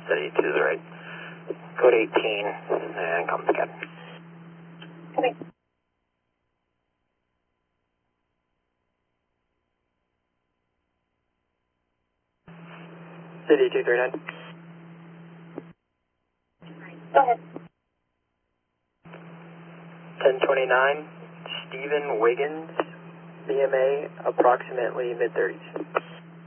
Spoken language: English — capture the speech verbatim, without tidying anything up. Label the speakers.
Speaker 1: steady to the right. Code eighteen, and come again.
Speaker 2: Okay.
Speaker 1: City two three nine.
Speaker 2: Go ahead.
Speaker 1: ten twenty-nine, Stephen Wiggins, B M A, approximately mid thirties.